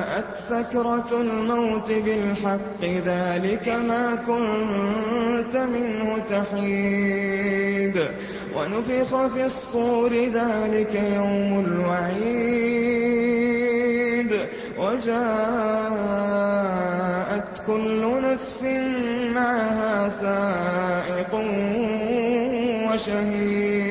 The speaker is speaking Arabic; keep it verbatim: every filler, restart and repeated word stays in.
وجاءت سكرة الموت بالحق ذلك ما كنت منه تحيد ونفخ في الصور ذلك يوم الوعيد وجاءت كل نفس معها سائق وشهيد